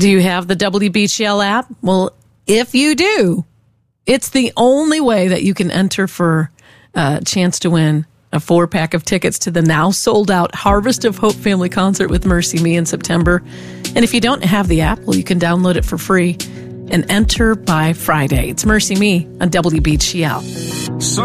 Do you have the WBCL app? Well, if you do, it's the only way that you can enter for a chance to win a 4-pack of tickets to the now sold-out Harvest of Hope Family Concert with MercyMe in September. And if you don't have the app, well, you can download it for free and enter by Friday. It's MercyMe on WBCL.